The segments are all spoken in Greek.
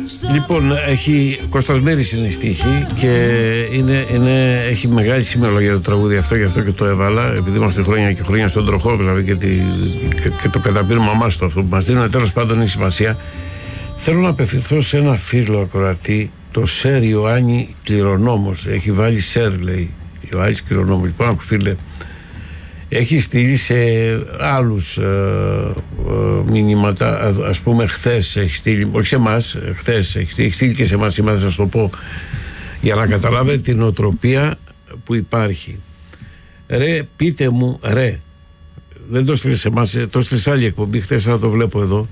Λοιπόν, Κώστας Μέρης είναι η στίχη και έχει μεγάλη σημασία το τραγούδι αυτό, γι' αυτό και το έβαλα, επειδή είμαστε χρόνια και χρόνια στον τροχό, δηλαδή και το καταπίνουμε αμάστο αυτό που μας δίνουν. Τέλος πάντων, έχει σημασία. Θέλω να απευθυνθώ σε ένα φίλο ακροατή, το Σερ Ιωάννη Κληρονόμος. Έχει βάλει Σερ, λέει, Ιωάννης Κληρονόμος. Λοιπόν, φίλε, έχει στείλει σε άλλους μηνύματα, ας πούμε χθες έχει στείλει, όχι σε εμάς, χθες έχει στείλει και σε εμάς, σήμερα θα σας το πω για να καταλάβετε την οτροπία που υπάρχει. Ρε, πείτε μου, ρε, δεν το στείλει σε εμάς, το στείλει σε άλλη εκπομπή χθες, αλλά το βλέπω εδώ.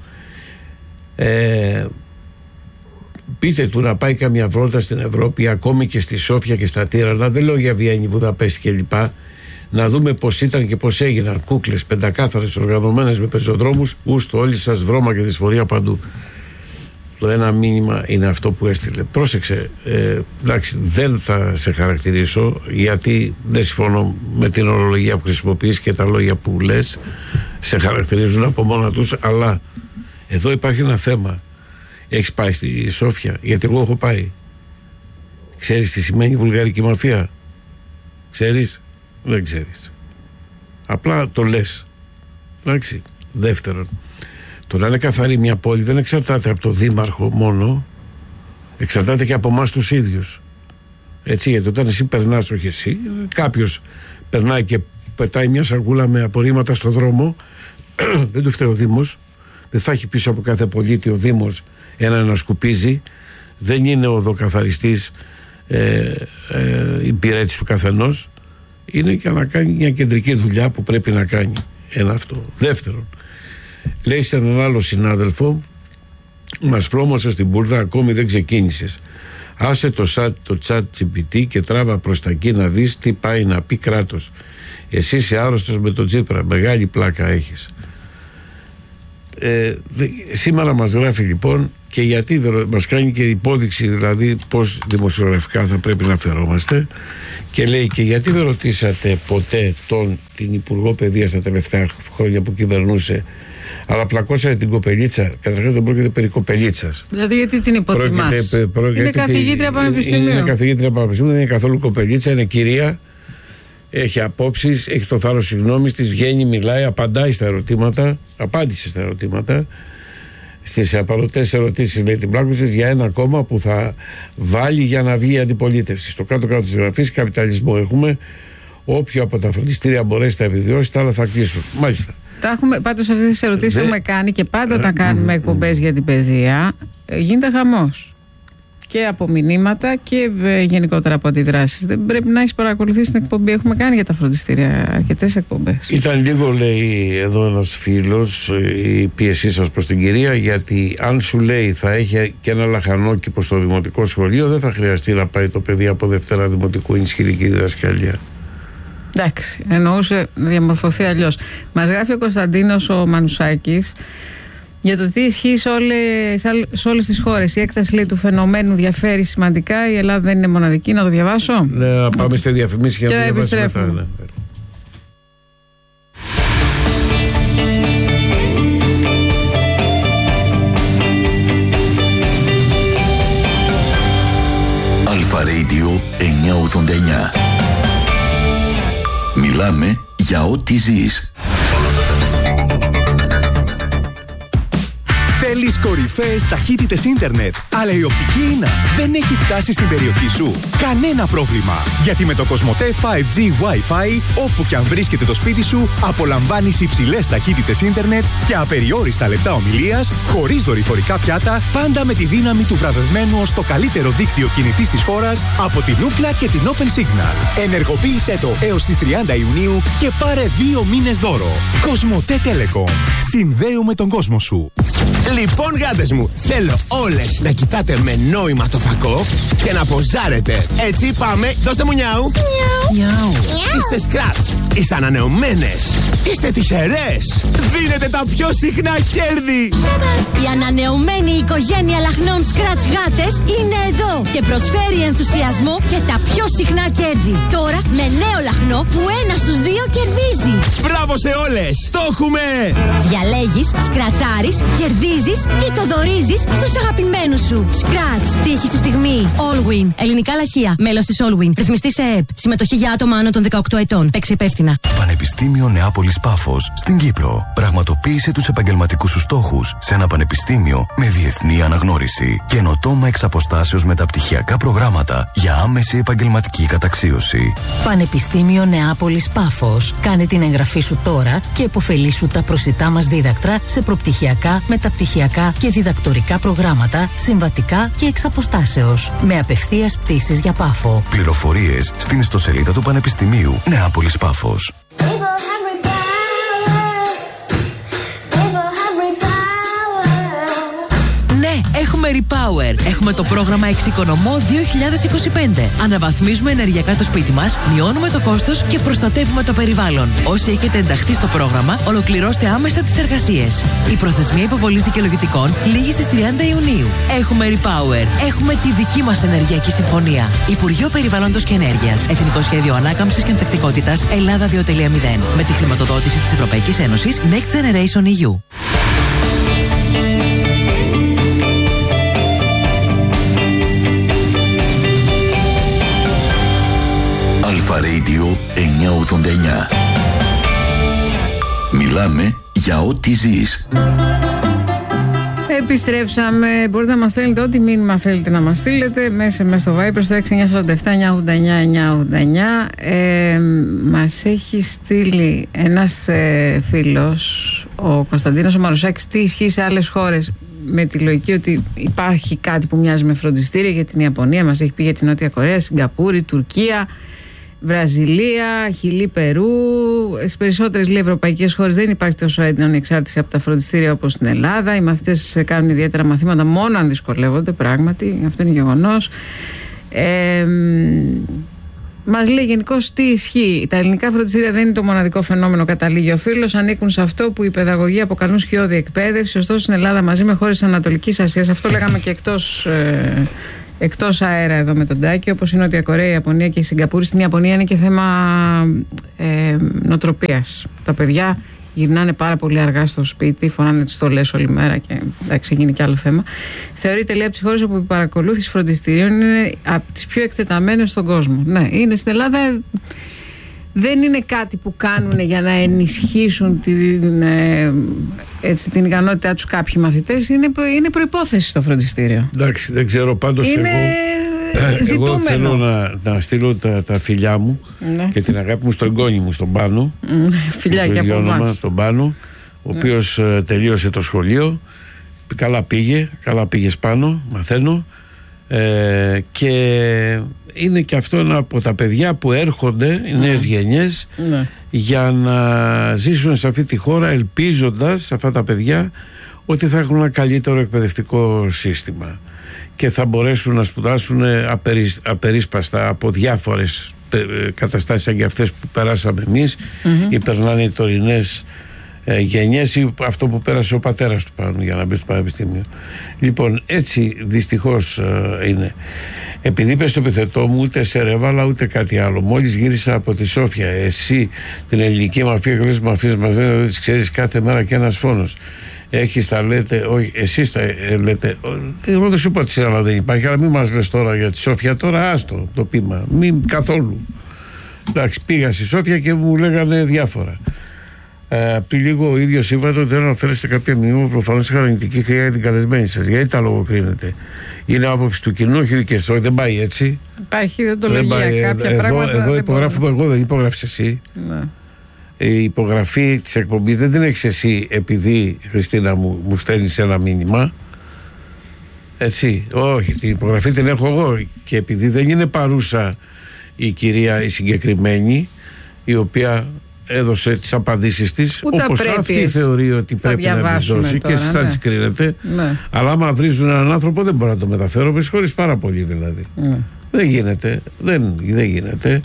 Πείτε του να πάει καμιά βόλτα στην Ευρώπη, ακόμη και στη Σόφια και στα Τύρανα, δεν λέω για Βιέννη, Βουδαπέστη κλπ, να δούμε πως ήταν και πως έγιναν κούκλες πεντακάθαρες οργανωμένες με πεζοδρόμους, ούστο όλοι σας βρώμα και δυσφορία παντού. Το ένα μήνυμα είναι αυτό που έστειλε. Πρόσεξε, εντάξει, δεν θα σε χαρακτηρίσω, γιατί δεν συμφωνώ με την ορολογία που χρησιμοποιείς και τα λόγια που λες σε χαρακτηρίζουν από μόνα τους, αλλά εδώ υπάρχει ένα θέμα. Έχεις πάει στη Σόφια? Γιατί εγώ έχω πάει. Ξέρεις τι σημαίνει βουλγαρική μαφία? Ξέρεις? Δεν ξέρεις. Απλά το λες. Εντάξει. Δεύτερον, το να είναι καθαρή μια πόλη δεν εξαρτάται από το δήμαρχο μόνο, εξαρτάται και από εμάς τους ίδιους. Έτσι, γιατί όταν εσύ περνάς, όχι εσύ, κάποιος περνάει και πετάει μια σακούλα με απορρίμματα στο δρόμο, δεν του φταίει ο Δήμος, δεν θα έχει πίσω από κάθε πολίτη ο Δήμος ένα σκουπίζει, δεν είναι ο οδοκαθαριστής υπηρέτης του καθενός, είναι και να κάνει μια κεντρική δουλειά που πρέπει να κάνει. Ένα αυτό. Δεύτερον, λέει σε έναν άλλο συνάδελφο, μας φλόμωσε στην μπουρδα, ακόμη δεν ξεκίνησες. Άσε το chat GPT και τράβα προς τα εκεί να δεις τι πάει να πει κράτος. Εσύ είσαι άρρωστος με τον Τσίπρα, μεγάλη πλάκα έχεις. Σήμερα μας γράφει λοιπόν, και γιατί μας κάνει και υπόδειξη, δηλαδή πως δημοσιογραφικά θα πρέπει να φερόμαστε, και λέει, και γιατί δεν ρωτήσατε ποτέ την Υπουργό Παιδείας τα τελευταία χρόνια που κυβερνούσε, αλλά πλακώσατε την κοπελίτσα? Καταρχάς δεν πρόκειται περί κοπελίτσας. Δηλαδή γιατί την υποτιμάς? Είναι καθηγήτρια πανεπιστημίου. Είναι καθηγήτρια πανεπιστημίου, δεν είναι καθόλου κοπελίτσα, είναι κυρία, έχει απόψεις, έχει το θάρρος συγγνώμης της, βγαίνει, μιλάει, απαντάει στα ερωτήματα, απάντησε στα ερωτήματα, στις απαλωτές ερωτήσεις, λέει, την πλάκωσες για ένα κόμμα που θα βάλει για να βγει η αντιπολίτευση. Στο κάτω-κάτω της γραφής, καπιταλισμό έχουμε, όποιο από τα φροντιστήρια μπορέσει να επιβιώσει, τα άλλα θα κλείσουν. Μάλιστα. Πάντως αυτές τις ερωτήσεις έχουμε κάνει και πάντα όταν κάνουμε εκπομπές για την παιδεία, γίνεται χαμός. Και από μηνύματα και γενικότερα από αντιδράσεις. Δεν πρέπει να έχεις παρακολουθήσει την εκπομπή. Έχουμε κάνει για τα φροντιστήρια αρκετές εκπομπές. Ήταν λίγο, λέει εδώ ένας φίλος, η πίεσή σας προς την κυρία, γιατί αν σου λέει θα έχει και ένα λαχανόκηπο στο δημοτικό σχολείο, δεν θα χρειαστεί να πάει το παιδί από Δευτέρα Δημοτικού ενισχυρική διδασκαλία. Εντάξει, εννοούσε να διαμορφωθεί αλλιώς. Μας γράφει ο Κωνσταντίνος ο Μανουσάκης για το τι ισχύει σε όλες τις χώρες. Η έκταση, λέει, του φαινομένου διαφέρει σημαντικά. Η Ελλάδα δεν είναι μοναδική. Να το διαβάσω. Ναι, να πάμε στη διαφημίση και να επιστρέφουμε. Ναι. Αλφα Radio 989. Μιλάμε για ό,τι ζεις. Θέλεις κορυφαίες ταχύτητες ίντερνετ, αλλά η οπτική ίνα δεν έχει φτάσει στην περιοχή σου? Κανένα πρόβλημα, γιατί με το Κοσμοτέ 5G Wi-Fi, όπου και αν βρίσκεται το σπίτι σου, απολαμβάνεις υψηλές ταχύτητες ίντερνετ και απεριόριστα λεπτά ομιλίας, χωρίς δορυφορικά πιάτα, πάντα με τη δύναμη του βραβευμένου ως το καλύτερο δίκτυο κινητής της χώρας από την Ookla και την Open Signal. Ενεργοποίησέ το έως τις 30 Ιουνίου και πάρε 2 μήνες δώρο. Κοσμοτέ Telecom. Συνδέουμε τον κόσμο σου. Λοιπόν, γάτες μου, θέλω όλες να κοιτάτε με νόημα το φακό και να ποζάρετε. Έτσι πάμε, δώστε μου νιάου. Νιάου. Είστε σκράτς, είστε ανανεωμένες, είστε τυχερές. Δίνετε τα πιο συχνά κέρδη. Η ανανεωμένη οικογένεια λαχνών σκράτς γάτες είναι εδώ και προσφέρει ενθουσιασμό και τα πιο συχνά κέρδη. Τώρα με νέο λαχνό που 1 στους 2 κερδίζει. Μπράβο σε όλες, το έχουμε. Διαλέγεις, σκρατσάρεις, κερδίζεις ή το δωρίζεις στους αγαπημένους σου. σου. Scratch. Τύχη στη στιγμή. Allwin. Ελληνικά λαχεία. Μέλος της Allwin. Ρυθμιστής ΕΕΠ. Συμμετοχή για άτομα άνω των 18 ετών. Παίξε υπεύθυνα. Πανεπιστήμιο Νεάπολης Πάφος στην Κύπρο. Πραγματοποίησε τους επαγγελματικούς σου στόχους σε ένα πανεπιστήμιο με διεθνή αναγνώριση. Καινοτόμα εξ αποστάσεως μεταπτυχιακά προγράμματα για άμεση επαγγελματική καταξίωση. Πανεπιστήμιο Νεάπολης Πάφος. Κάνε την εγγραφή σου τώρα και επωφελήσου τα προσιτά μας δίδακτρα σε προπτυχιακά, μεταπτυχιακά και διδακτορικά προγράμματα, συμβατικά και εξ αποστάσεως. Με απευθείας πτήσεις για Πάφο. Πληροφορίες στην ιστοσελίδα του Πανεπιστημίου Νεάπολης Πάφος. Ναι, έχουμε Repower. Έχουμε το πρόγραμμα Εξοικονομώ 2025. Αναβαθμίζουμε ενεργειακά το σπίτι μας, μειώνουμε το κόστος και προστατεύουμε το περιβάλλον. Όσοι έχετε ενταχθεί στο πρόγραμμα, ολοκληρώστε άμεσα τις εργασίες. Η προθεσμία υποβολής δικαιολογητικών λήγει στις 30 Ιουνίου. Έχουμε Repower. Έχουμε τη δική μας ενεργειακή συμφωνία. Υπουργείο Περιβάλλοντος και Ενέργειας. Εθνικό Σχέδιο Ανάκαμψης και Ανθεκτικότητας Ελλάδα 2.0. Με τη χρηματοδότηση της Ευρωπαϊκής Ένωσης Next Generation EU. Αλφα Radio 989. Μιλάμε για ό,τι ζεις. Επιστρέψαμε. Μπορείτε να μας στέλνετε ό,τι μήνυμα θέλετε να μας στείλετε μέσα στο Viber στο 6947-989-989. Μας έχει στείλει ένας φίλος, ο Κωνσταντίνος ο Μαρουσάκης, τι ισχύει σε άλλες χώρες, με τη λογική ότι υπάρχει κάτι που μοιάζει με φροντιστήρια για την Ιαπωνία. Μας έχει πει για την Νότια Κορέα, Σιγκαπούρη, Τουρκία, Βραζιλία, Χιλή, Περού. Στις περισσότερες ευρωπαϊκές χώρες δεν υπάρχει τόσο έντονη εξάρτηση από τα φροντιστήρια όπως στην Ελλάδα. Οι μαθητές κάνουν ιδιαίτερα μαθήματα μόνο αν δυσκολεύονται, πράγματι. Αυτό είναι γεγονός. Μας λέει γενικώς τι ισχύει. Τα ελληνικά φροντιστήρια δεν είναι το μοναδικό φαινόμενο, καταλήγει ο φίλος. Ανήκουν σε αυτό που οι παιδαγωγοί αποκαλούν σκιώδη εκπαίδευση. Ωστόσο στην Ελλάδα, μαζί με χώρες της Ανατολικής Ασίας, αυτό λέγαμε και εκτός αέρα εδώ με τον Τάκη, όπως η Νότια Κορέα, η Ιαπωνία και η Σιγκαπούρη. Στην Ιαπωνία είναι και θέμα νοοτροπίας. Τα παιδιά γυρνάνε πάρα πολύ αργά στο σπίτι, φοράνε τις στολές όλη μέρα και εντάξει, γίνει και άλλο θέμα. Θεωρείται, λέει, από τις χώρες όπου η παρακολούθηση φροντιστηρίων είναι από τις πιο εκτεταμένες στον κόσμο. Ναι, είναι στην Ελλάδα. Δεν είναι κάτι που κάνουν για να ενισχύσουν την ικανότητά τους κάποιοι μαθητές. Είναι προϋπόθεση στο φροντιστήριο. Εντάξει, δεν ξέρω, πάντως εγώ θέλω να στείλω τα φιλιά μου, ναι, και την αγάπη μου στον εγγόνι μου, στον Πάνο. Φιλιά και από εμάς. Τον Πάνο, ο οποίος τελείωσε το σχολείο. Καλά πήγε Πάνο, μαθαίνω. Και είναι και αυτό ένα από τα παιδιά που έρχονται, οι νέες γενιές, για να ζήσουν σε αυτή τη χώρα, ελπίζοντας αυτά τα παιδιά ότι θα έχουν ένα καλύτερο εκπαιδευτικό σύστημα και θα μπορέσουν να σπουδάσουν απερίσπαστα από διάφορες καταστάσεις σαν και αυτές που περάσαμε εμείς, ή περνάνε οι τωρινές γενιές, ή αυτό που πέρασε ο πατέρας του Πάνου για να μπει στο πανεπιστήμιο. Λοιπόν, έτσι δυστυχώς είναι. Επειδή είπες στο επιθετό μου, ούτε σε ρεβάλα ούτε κάτι άλλο. Μόλις γύρισα από τη Σόφια, εσύ την ελληνική μαφία και όλες τις μαφίες μας λένε ότι τις ξέρεις κάθε μέρα και ένας φόνος. Έχεις τα λέτε, όχι, εσείς τα λέτε. Εγώ δεν σου είπα ότι αλλά δεν υπάρχει, αλλά μην μας λες τώρα για τη Σόφια, τώρα άστο το πείμα. Μην καθόλου. Εντάξει, πήγα στη Σόφια και μου λέγανε διάφορα. Πριν λίγο ο ίδιος είπατε ότι δεν αναφέρεστε κάποια μνήμα που προφανώς είχα αρνητική χρειά για την καλεσμένη σας. Γιατί τα λογοκρίνετε? Είναι άποψη του κοινού, όχι δικές σας. Δεν πάει έτσι. Υπάρχει, δεν το λέει για κάποια πράγματα. Εδώ υπογράφουμε εγώ, δεν υπογράφεις εσύ. Ναι. Η υπογραφή της εκπομπής δεν την έχεις εσύ επειδή, Χριστίνα μου στέλνεις ένα μήνυμα. Έτσι. Όχι, την υπογραφή την έχω εγώ. Και επειδή δεν είναι παρούσα η κυρία η συγκεκριμένη, η οποία έδωσε τις απαντήσεις της, όπως αυτή θεωρεί ότι πρέπει να τις δώσει, τώρα, και εσείς θα τις κρίνετε. Ναι. Αλλά άμα βρίζουν έναν άνθρωπο δεν μπορώ να το μεταφέρω, με συγχωρείς πάρα πολύ δηλαδή. Ναι. Δεν γίνεται. Δεν γίνεται.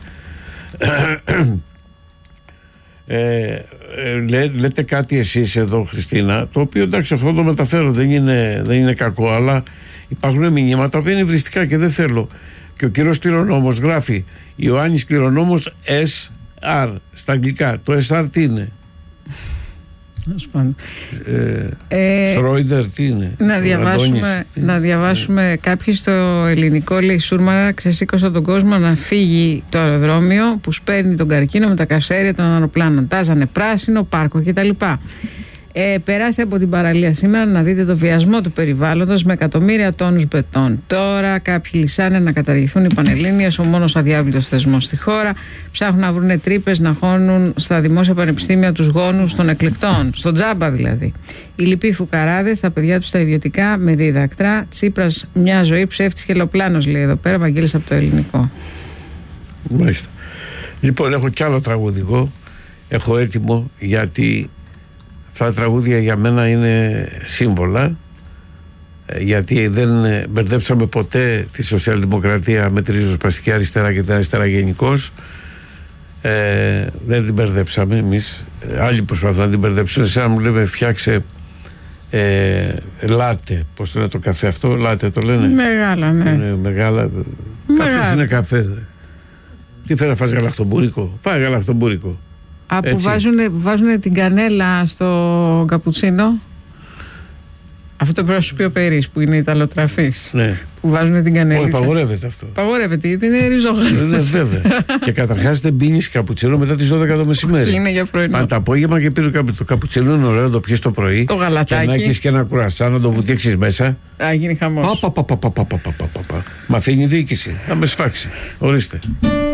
Λέτε κάτι εσείς εδώ, Χριστίνα, το οποίο εντάξει, αυτό το μεταφέρω, δεν είναι κακό, αλλά υπάρχουν μηνύματα που είναι βριστικά και δεν θέλω. Και ο κύριος κληρονόμος γράφει Ιωάννης κληρονόμος SR στα αγγλικά. Το SR τι είναι? Σρόιντερ, τι είναι? Να διαβάσουμε. Κάποιοι στο ελληνικό, λέει, Σούρμαρα ξεσήκωσαν τον κόσμο να φύγει το αεροδρόμιο που σπέρνει τον καρκίνο με τα καυσαέρια των αεροπλάνων. Τάζανε πράσινο, πάρκο κτλ. Περάστε από την παραλία σήμερα να δείτε το βιασμό του περιβάλλοντος με εκατομμύρια τόνους μπετόν. Τώρα κάποιοι λυσάνε να καταργηθούν οι Πανελλήνιες, ο μόνος αδιάβλητος θεσμός στη χώρα. Ψάχνουν να βρουν τρύπες να χώνουν στα δημόσια πανεπιστήμια τους γόνους των εκλεκτών, στον τζάμπα δηλαδή. Οι λοιποί φουκαράδες, τα παιδιά τους τα ιδιωτικά με δίδακτρα. Τσίπρας μια ζωή ψεύτης και λοπλάνος, λέει εδώ πέρα, Βαγγέλης από το ελληνικό. Μάλιστα. Λοιπόν, έχω κι άλλο τραγουδικό. Έχω έτοιμο, γιατί αυτά τα τραγούδια για μένα είναι σύμβολα, γιατί δεν μπερδέψαμε ποτέ τη σοσιαλδημοκρατία με τη ριζοσπαστική αριστερά και την αριστερά γενικώς. Δεν την μπερδέψαμε εμείς. Άλλοι προσπαθούν να την μπερδέψουν. Σαν μου λέμε φτιάξε λάτε. Πώς το λένε το καφέ αυτό? Λάτε το λένε? Μεγάλα, ναι. Μεγάλα. Καφές είναι καφές. Τι φέρα, φας γαλακτομπούρικο? Φάει γαλακτομπούρικο. Που βάζουν την κανέλα στο καπουτσίνο. Αυτό το πρέπει να σου πει ο Περής, που είναι Ιταλοτραφής. Ναι. Που βάζουν την κανέλα. Όχι, παγορεύεται αυτό. Παγορεύεται, γιατί είναι ριζόγαλο. Βέβαια. Και καταρχάς δεν πίνεις καπουτσίνο μετά τις 12 το μεσημέρι. Είναι για πρωινό. Αν το απόγευμα και πίνει το καπουτσίνο, είναι ωραίο να το πιεις το πρωί. Το γαλατάκι. Και να έχεις και ένα κουρασά να το βουτήξεις μέσα. Γίνει χαμός. Μ' αφήνει η διοίκηση. Θα με σφάξει. Ορίστε.